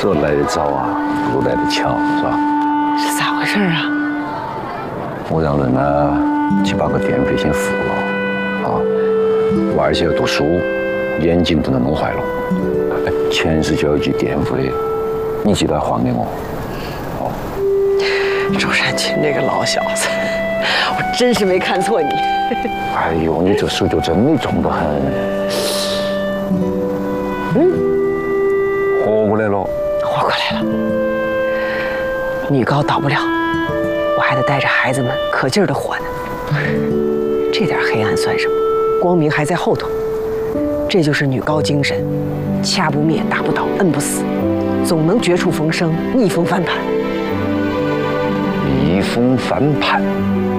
说来得早啊，不如来得巧，是吧？ 是咋回事啊？ 我让人呢去把个电费先付了，啊，我而且要读书，眼睛不能弄坏了。哎，钱是交一句电费，你记得还给我。哦。 周善群这个老小子，我真是没看错你。 哎呦，你这手就真的重得很。活过来了。 活过来了。女高倒不了，我还得带着孩子们可劲儿的活呢。这点黑暗算什么？光明还在后头。这就是女高精神，掐不灭，打不倒，摁不死，总能绝处逢生，逆风翻盘。 逆风翻盘。